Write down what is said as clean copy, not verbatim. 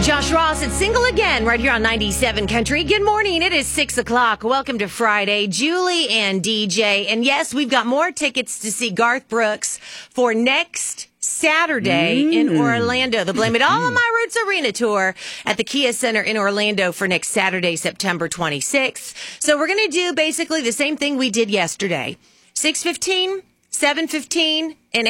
Josh Ross, it's Single Again right here on 97 Country. Good morning. It is 6 o'clock. Welcome to Friday. Julie and DJ. And yes, we've got more tickets to see Garth Brooks for next Saturday in Orlando. The Blame It All on My Roots Arena tour at the Kia Center in Orlando for next Saturday, September 26th. So we're going to do basically the same thing we did yesterday. 6:15, 7:15, and